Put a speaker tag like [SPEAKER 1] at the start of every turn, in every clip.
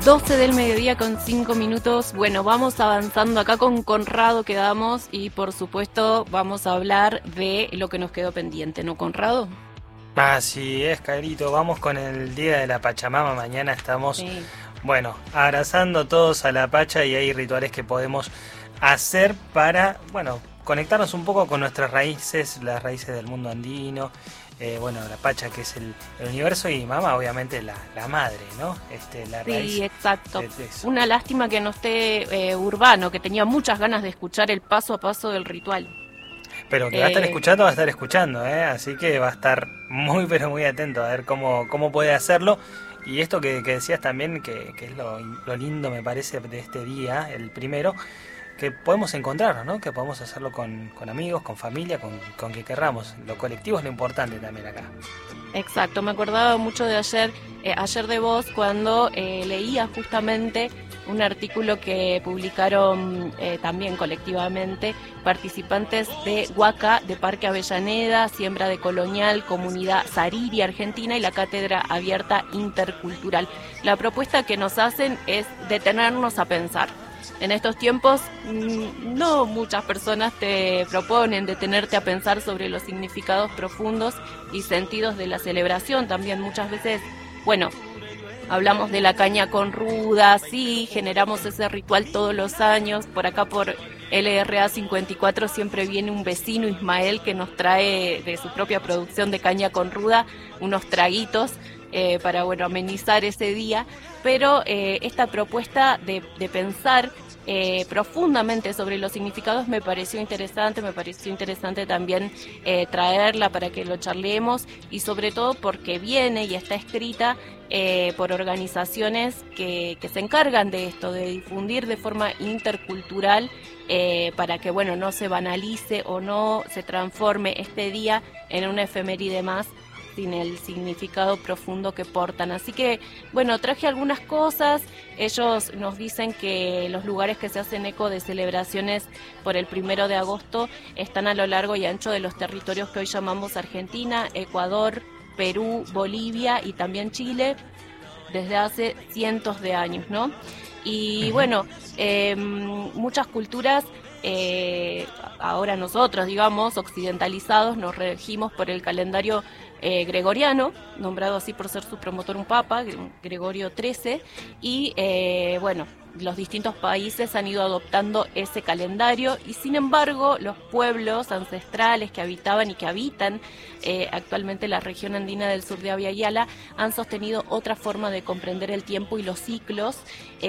[SPEAKER 1] 12 del mediodía con 5 minutos. Bueno, vamos avanzando acá con Conrado quedamos y por supuesto vamos a hablar de lo que nos quedó pendiente, ¿no, Conrado?
[SPEAKER 2] Así es, Cairito, vamos con el Día de la Pachamama. Mañana estamos,
[SPEAKER 1] Sí.
[SPEAKER 2] bueno, abrazando todos a la Pacha y hay rituales que podemos hacer para, bueno, conectarnos un poco con nuestras raíces, las raíces del mundo andino. Bueno, la Pacha, que es el universo, y mamá, obviamente, la madre, ¿no? La raíz.
[SPEAKER 1] Sí, exacto.
[SPEAKER 2] De eso.
[SPEAKER 1] Una lástima que no esté Urbano, que tenía muchas ganas de escuchar el paso a paso del ritual.
[SPEAKER 2] Pero que va a estar escuchando, va a estar escuchando, ¿eh? Así que va a estar muy, pero muy atento a ver cómo puede hacerlo. Y esto que decías también, que es lo lindo, me parece, de este día, el primero, que podemos encontrarnos, ¿no? Que podemos hacerlo con amigos, con familia, con quien querramos. Lo colectivo es lo importante también acá.
[SPEAKER 1] Exacto, me acordaba mucho de ayer de vos, cuando leía justamente un artículo que publicaron también colectivamente participantes de Huaca, de Parque Avellaneda, Siembra de Colonial, Comunidad Sariri Argentina y la Cátedra Abierta Intercultural. La propuesta que nos hacen es detenernos a pensar. En estos tiempos no muchas personas te proponen detenerte a pensar sobre los significados profundos y sentidos de la celebración. También muchas veces, bueno, hablamos de la caña con ruda, sí, generamos ese ritual todos los años. Por acá por LRA 54 siempre viene un vecino, Ismael, que nos trae de su propia producción de caña con ruda unos traguitos para, bueno, amenizar ese día. Pero esta propuesta de pensar profundamente sobre los significados me pareció interesante también traerla para que lo charlemos, y sobre todo porque viene y está escrita por organizaciones que se encargan de esto, de difundir de forma intercultural, para que, bueno, no se banalice o no se transforme este día en una efeméride más sin el significado profundo que portan. Así que, bueno, traje algunas cosas. Ellos nos dicen que los lugares que se hacen eco de celebraciones por el 1 de agosto están a lo largo y ancho de los territorios que hoy llamamos Argentina, Ecuador, Perú, Bolivia y también Chile, desde hace cientos de años, ¿no? Y bueno, muchas culturas, ahora nosotros, digamos, occidentalizados, nos regimos por el calendario gregoriano, nombrado así por ser su promotor un papa, Gregorio XIII, y bueno, los distintos países han ido adoptando ese calendario, y sin embargo los pueblos ancestrales que habitaban y que habitan actualmente la región andina del sur de Abya Yala han sostenido otra forma de comprender el tiempo y los ciclos,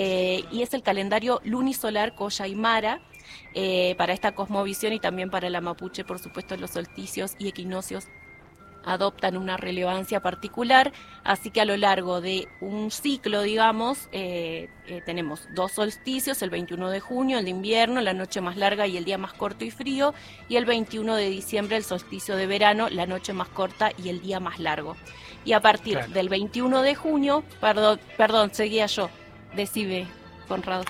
[SPEAKER 1] y es el calendario lunisolar Colla Aymara. Para esta cosmovisión y también para la mapuche, por supuesto, los solsticios y equinoccios adoptan una relevancia particular, así que a lo largo de un ciclo, digamos, tenemos 2 solsticios, el 21 de junio, el de invierno, la noche más larga y el día más corto y frío, y el 21 de diciembre, el solsticio de verano, la noche más corta y el día más largo. Y a partir del 21 de junio, perdón, seguía yo, decime, Conrado.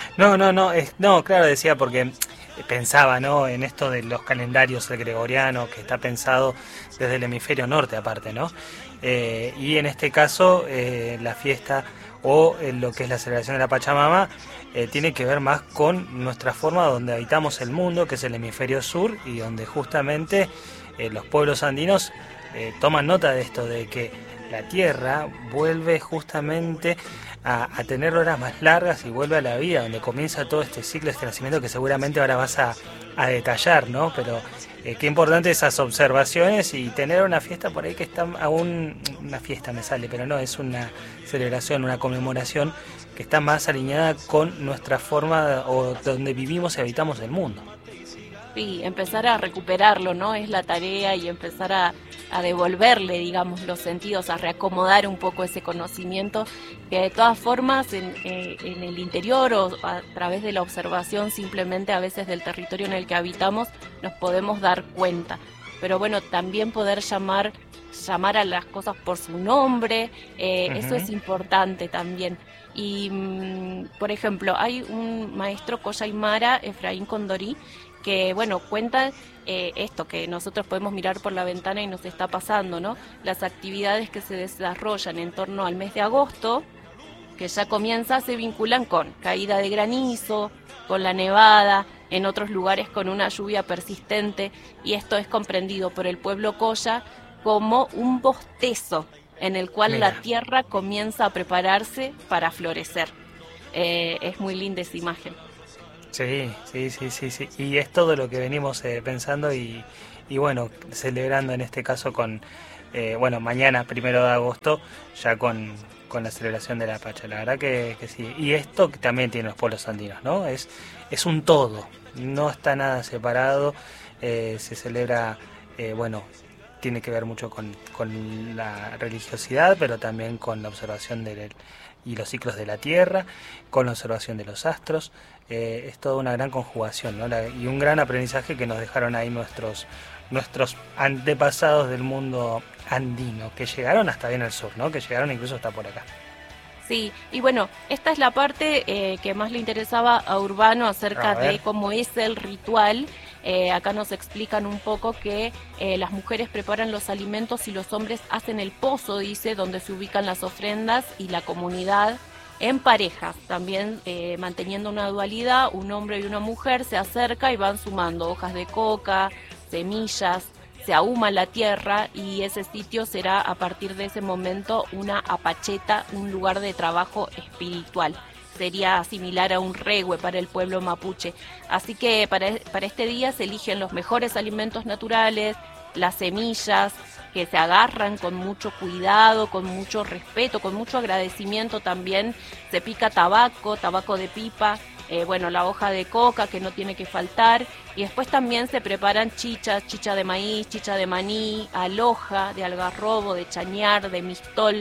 [SPEAKER 2] No, claro, decía porque pensaba, ¿no?, en esto de los calendarios del gregoriano, que está pensado desde el hemisferio norte aparte, ¿no? Y en este caso la fiesta o lo que es la celebración de la Pachamama tiene que ver más con nuestra forma donde habitamos el mundo, que es el hemisferio sur, y donde justamente los pueblos andinos toman nota de esto, de que la tierra vuelve justamente a tener horas más largas y vuelve a la vida, donde comienza todo este ciclo, este nacimiento que seguramente ahora vas a detallar, ¿no? Pero qué importante esas observaciones y tener una fiesta por ahí que está aún, una fiesta me sale, pero no, es una celebración, una conmemoración que está más alineada con nuestra forma o donde vivimos y habitamos el mundo.
[SPEAKER 1] Sí, empezar a recuperarlo, ¿no? Es la tarea, y empezar a devolverle, digamos, los sentidos, a reacomodar un poco ese conocimiento, que de todas formas en el interior o a través de la observación simplemente a veces del territorio en el que habitamos nos podemos dar cuenta. Pero bueno, también poder llamar a las cosas por su nombre, eso es importante también. Y, por ejemplo, hay un maestro Colla Aymara, Efraín Condorí, que, bueno, cuenta esto que nosotros podemos mirar por la ventana y nos está pasando, ¿no? Las actividades que se desarrollan en torno al mes de agosto, que ya comienza, se vinculan con caída de granizo, con la nevada, en otros lugares con una lluvia persistente, y esto es comprendido por el pueblo Colla como un bostezo en el cual
[SPEAKER 2] Mira.
[SPEAKER 1] la tierra comienza a prepararse para florecer. Es muy linda esa imagen.
[SPEAKER 2] Sí, sí, sí, sí, sí. Y es todo lo que venimos pensando y bueno, celebrando en este caso con, bueno, mañana, 1 de agosto, ya con la celebración de la Pacha. La verdad que sí. Y esto que también tiene los pueblos andinos, ¿no? Es un todo, no está nada separado, se celebra, bueno, tiene que ver mucho con la religiosidad, pero también con la observación y los ciclos de la Tierra, con la observación de los astros. Es toda una gran conjugación, ¿no? Y un gran aprendizaje que nos dejaron ahí nuestros antepasados del mundo andino, que llegaron hasta bien al sur, ¿no? Que llegaron incluso hasta por acá.
[SPEAKER 1] Sí, y bueno, esta es la parte que más le interesaba a Urbano acerca de cómo es el ritual. Acá nos explican un poco que las mujeres preparan los alimentos y los hombres hacen el pozo, dice, donde se ubican las ofrendas, y la comunidad en parejas, también manteniendo una dualidad, un hombre y una mujer se acerca y van sumando hojas de coca, semillas, se ahuma la tierra, y ese sitio será a partir de ese momento una apacheta, un lugar de trabajo espiritual. Sería similar a un regue para el pueblo mapuche. Así que para este día se eligen los mejores alimentos naturales, las semillas que se agarran con mucho cuidado, con mucho respeto, con mucho agradecimiento también. Se pica tabaco de pipa, bueno, la hoja de coca que no tiene que faltar, y después también se preparan chicha de maíz, chicha de maní, aloja, de algarrobo, de chañar, de mistol,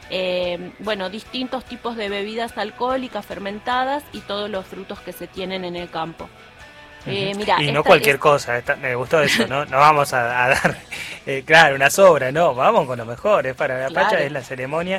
[SPEAKER 1] bueno, distintos tipos de bebidas alcohólicas fermentadas y todos los frutos que se tienen en el campo. Mira,
[SPEAKER 2] y no cualquier cosa, me gustó eso, ¿no? No vamos a dar, claro, una sobra, no, vamos con lo mejor, es para la
[SPEAKER 1] Claro.
[SPEAKER 2] Pacha, es la ceremonia,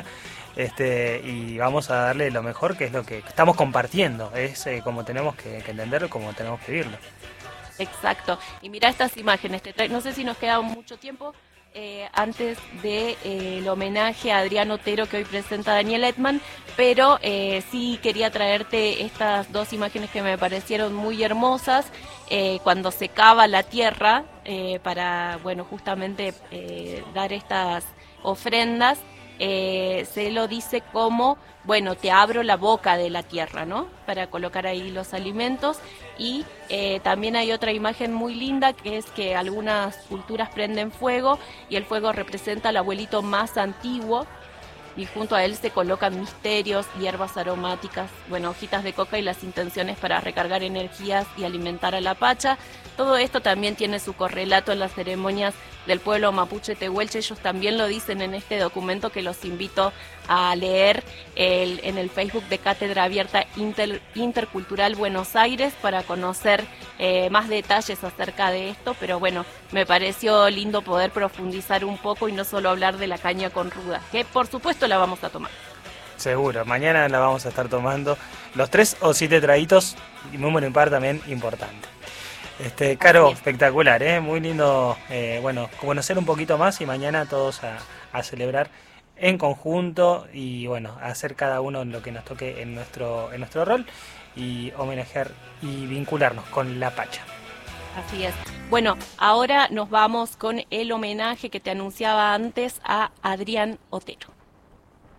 [SPEAKER 2] y vamos a darle lo mejor, que es lo que estamos compartiendo, es como tenemos que entenderlo, como tenemos que vivirlo.
[SPEAKER 1] Exacto. Y mira estas imágenes, no sé si nos queda mucho tiempo antes del homenaje a Adrián Otero que hoy presenta Daniel Edman, pero sí quería traerte estas dos imágenes que me parecieron muy hermosas, cuando se cava la tierra para, bueno, justamente dar estas ofrendas. Se lo dice como, bueno, te abro la boca de la tierra, ¿no? Para colocar ahí los alimentos. Y también hay otra imagen muy linda, que es que algunas culturas prenden fuego y el fuego representa al abuelito más antiguo, y junto a él se colocan misterios, hierbas aromáticas, bueno, hojitas de coca y las intenciones para recargar energías y alimentar a la Pacha. Todo esto también tiene su correlato en las ceremonias del pueblo mapuche tehuelche. Ellos también lo dicen en este documento que los invito a leer en el Facebook de Cátedra Abierta Intercultural Buenos Aires para conocer más detalles acerca de esto, pero bueno, me pareció lindo poder profundizar un poco y no solo hablar de la caña con ruda, que por supuesto la vamos a tomar.
[SPEAKER 2] Seguro, mañana la vamos a estar tomando los 3 o 7 traguitos, y número impar también importante. Caro, espectacular, muy lindo, bueno, conocer un poquito más, y mañana todos a celebrar en conjunto, y bueno, hacer cada uno lo que nos toque en nuestro rol, y homenajear y vincularnos con la Pacha.
[SPEAKER 1] Así es. Bueno, ahora nos vamos con el homenaje que te anunciaba antes a Adrián Otero.